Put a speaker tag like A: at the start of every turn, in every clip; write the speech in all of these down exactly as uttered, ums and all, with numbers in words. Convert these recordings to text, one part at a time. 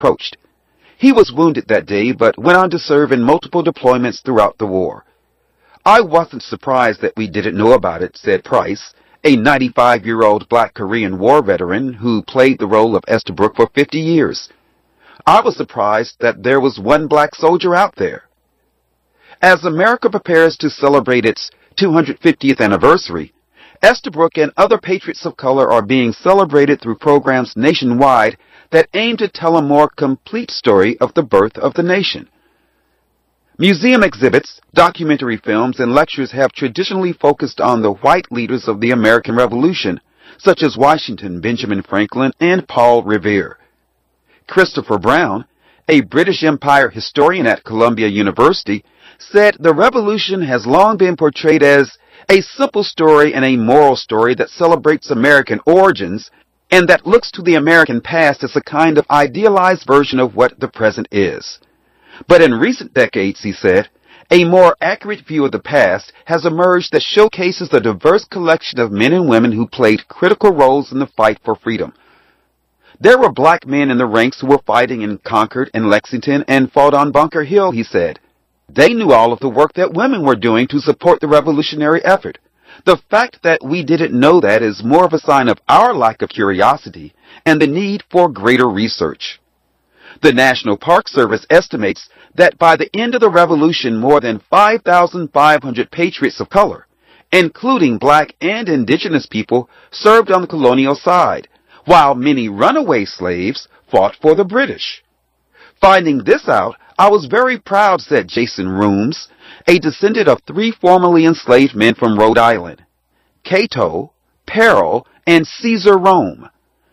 A: approached. He was wounded that day, but went on to serve in multiple deployments throughout the war. I wasn't surprised that we didn't know about it, said Price, a ninety-five-year-old black Korean War veteran who played the role of Estabrook for fifty years. I was surprised that there was one black soldier out there. As America prepares to celebrate its two hundred fiftieth anniversary, Estabrook and other patriots of color are being celebrated through programs nationwide that aim to tell a more complete story of the birth of the nation. Museum exhibits, documentary films, and lectures have traditionally focused on the white leaders of the American Revolution, such as Washington, Benjamin Franklin, and Paul Revere. Christopher Brown, a British Empire historian at Columbia University, said the Revolution has long been portrayed as a simple story and a moral story that celebrates American origins and that looks to the American past as a kind of idealized version of what the present is. But in recent decades, he said, a more accurate view of the past has emerged that showcases the diverse collection of men and women who played critical roles in the fight for freedom. There were black men in the ranks who were fighting in Concord and Lexington and fought on Bunker Hill, he said. They knew all of the work that women were doing to support the revolutionary effort. The fact that we didn't know that is more of a sign of our lack of curiosity and the need for greater research. The National Park Service estimates that by the end of the Revolution, more than five thousand five hundred patriots of color, including black and indigenous people, served on the colonial side, while many runaway slaves fought for the British. Finding this out, I was very proud, said Jason Rooms, a descendant of three formerly enslaved men from Rhode Island, Cato, Peril, and Caesar Rome.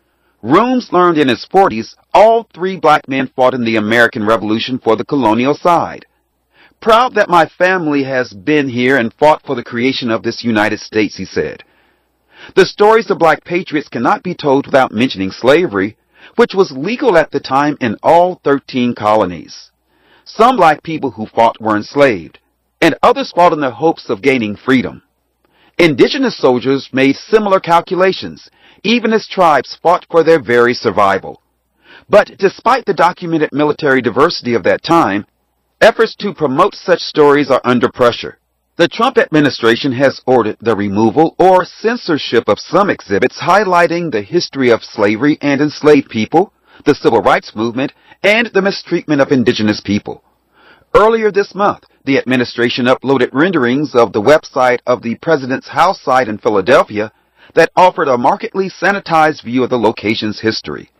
A: Rooms learned in his forties all three black men fought in the American Revolution for the colonial side. Proud that my family has been here and fought for the creation of this United States, he said. The stories of black patriots cannot be told without mentioning slavery, which was legal at the time in all thirteen colonies. Some black people who fought were enslaved, and others fought in the hopes of gaining freedom. Indigenous soldiers made similar calculations, even as tribes fought for their very survival. But despite the documented military diversity of that time, efforts to promote such stories are under pressure. The Trump administration has ordered the removal or censorship of some exhibits highlighting the history of slavery and enslaved people, the civil rights movement, and the mistreatment of indigenous people. Earlier this month, the administration uploaded renderings of the website of the president's house site in Philadelphia that offered a markedly sanitized view of the location's history.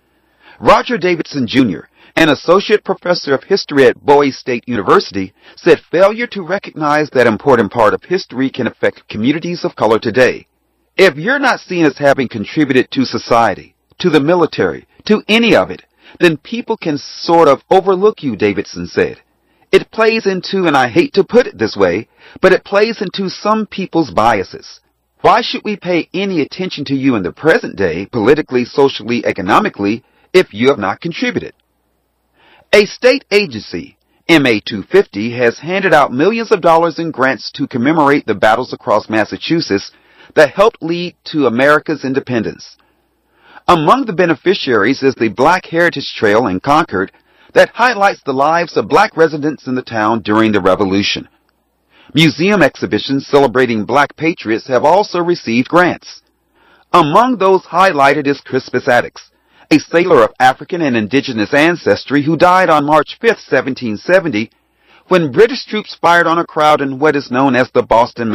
A: Roger Davidson, Junior, an associate professor of history at Bowie State University, said failure to recognize that important part of history can affect communities of color today. If you're not seen as having contributed to society, to the military, to any of it, then people can sort of overlook you, Davidson said. It plays into, and I hate to put it this way, but it plays into some people's biases. Why should we pay any attention to you in the present day, politically, socially, economically, if you have not contributed? A state agency, M A two fifty, has handed out millions of dollars in grants to commemorate the battles across Massachusetts that helped lead to America's independence. Among the beneficiaries is the Black Heritage Trail in Concord that highlights the lives of black residents in the town during the Revolution. Museum exhibitions celebrating black patriots have also received grants. Among those highlighted is Crispus Attucks, a sailor of African and indigenous ancestry who died on March fifth, seventeen seventy, when British troops fired on a crowd in what is known as the Boston